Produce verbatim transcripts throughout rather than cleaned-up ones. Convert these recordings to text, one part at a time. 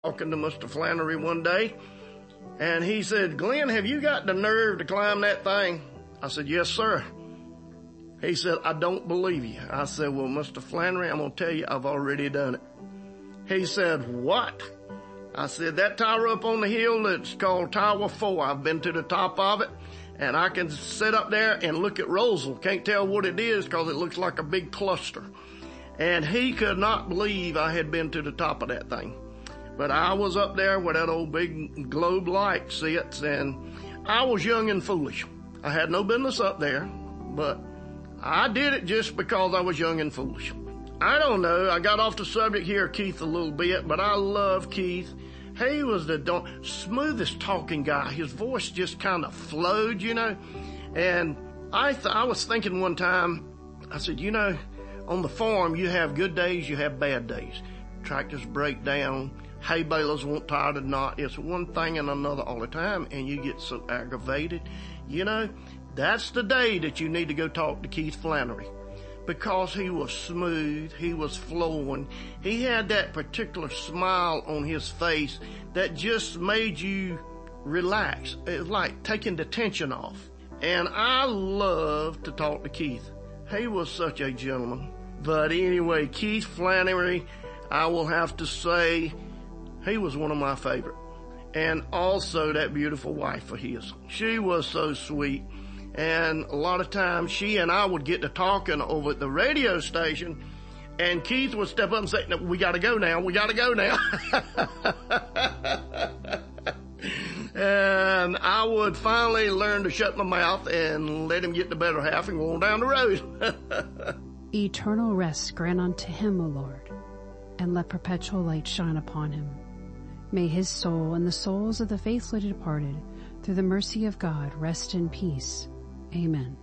Talking to Mister Flannery one day, and he said, "Glenn, have you got the nerve to climb that thing?" I said, "Yes, sir." He said, "I don't believe you." I said, "Well, Mister Flannery, I'm going to tell you, I've already done it." He said, "What?" I said, "That tower up on the hill that's called Tower four, I've been to the top of it, and I can sit up there and look at Roswell. Can't tell what it is because it looks like a big cluster." And he could not believe I had been to the top of that thing. But I was up there where that old big globe light sits, and I was young and foolish. I had no business up there, but I did it just because I was young and foolish. I don't know, I got off the subject here, Keith, a little bit, but I love Keith. He was the don't, smoothest talking guy. His voice just kind of flowed, you know. And I, th- I was thinking one time, I said, you know, on the farm you have good days, you have bad days. Tractors break down. Hay balers won't tie the knot. It's one thing and another all the time, and you get so aggravated. You know, that's the day that you need to go talk to Keith Flannery, because he was smooth, he was flowing. He had that particular smile on his face that just made you relax. It was like taking the tension off. And I love to talk to Keith. He was such a gentleman. But anyway, Keith Flannery, I will have to say, he was one of my favorite. And also that beautiful wife of his. She was so sweet. And a lot of times she and I would get to talking over at the radio station, and Keith would step up and say, "No, we gotta go now, we gotta go now." And I would finally learn to shut my mouth and let him get the better half and go on down the road. Eternal rest grant unto him, O Lord, and let perpetual light shine upon him. May his soul and the souls of the faithfully departed, through the mercy of God, rest in peace. Amen.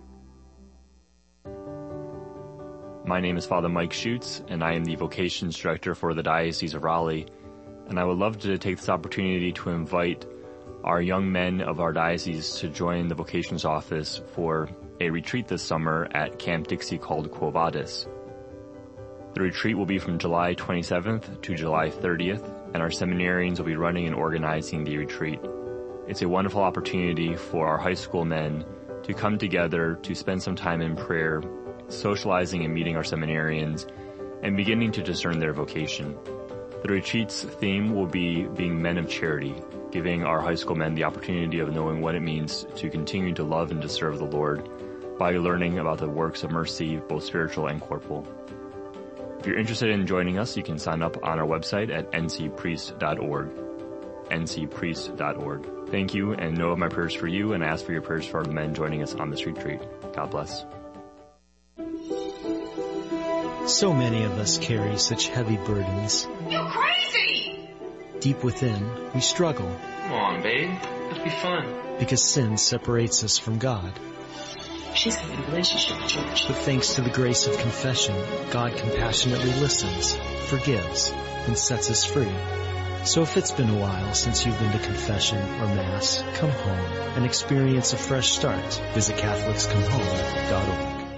My name is Father Mike Schutz, and I am the Vocations Director for the Diocese of Raleigh. And I would love to take this opportunity to invite our young men of our diocese to join the Vocations Office for a retreat this summer at Camp Dixie called Quo Vadis. The retreat will be from July twenty-seventh to July thirtieth, and our seminarians will be running and organizing the retreat. It's a wonderful opportunity for our high school men to come together to spend some time in prayer, socializing and meeting our seminarians, and beginning to discern their vocation. The retreat's theme will be being men of charity, giving our high school men the opportunity of knowing what it means to continue to love and to serve the Lord by learning about the works of mercy, both spiritual and corporal. If you're interested in joining us, you can sign up on our website at n c priest dot org. n c priest dot org. Thank you, and know of my prayers for you, and ask for your prayers for the men joining us on this retreat. God bless. So many of us carry such heavy burdens. You're crazy! Deep within, we struggle. Come on, babe. Let's be fun. Because sin separates us from God. She's having a relationship with church. But thanks to the grace of confession, God compassionately listens, forgives, and sets us free. So if it's been a while since you've been to confession or Mass, come home and experience a fresh start. Visit Catholics Come Home dot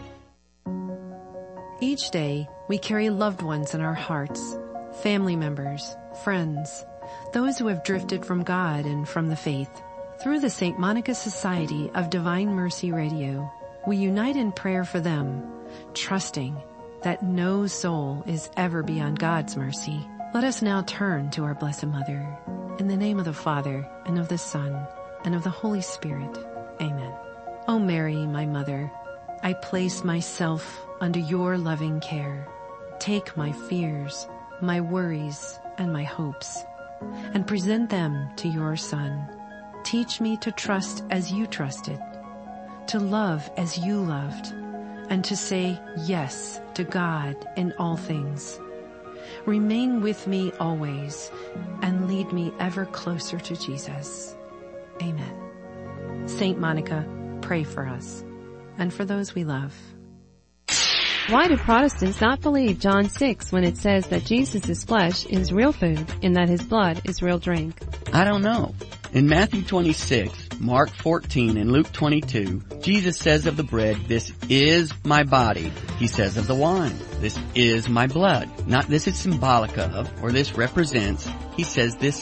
org. Each day, we carry loved ones in our hearts, family members, friends, those who have drifted from God and from the faith. Through the Saint Monica Society of Divine Mercy Radio, we unite in prayer for them, trusting that no soul is ever beyond God's mercy. Let us now turn to our Blessed Mother. In the name of the Father, and of the Son, and of the Holy Spirit. Amen. O Mary, my Mother, I place myself under your loving care. Take my fears, my worries, and my hopes, and present them to your Son. Teach me to trust as you trusted, to love as you loved, and to say yes to God in all things. Remain with me always, and lead me ever closer to Jesus. Amen. Saint Monica, pray for us, and for those we love. Why do Protestants not believe John six when it says that Jesus' flesh is real food and that his blood is real drink? I don't know. In Matthew twenty-six, Mark fourteen and Luke twenty-two, Jesus says of the bread, this is my body. He says of the wine, this is my blood. Not this is symbolic of, or this represents. He says this